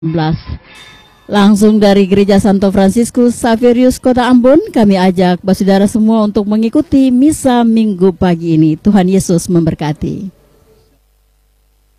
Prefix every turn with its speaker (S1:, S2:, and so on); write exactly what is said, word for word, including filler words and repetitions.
S1: belas. Langsung dari Gereja Santo Fransiskus Xaverius Kota Ambon, kami ajak saudara semua untuk mengikuti misa Minggu pagi ini. Tuhan Yesus memberkati.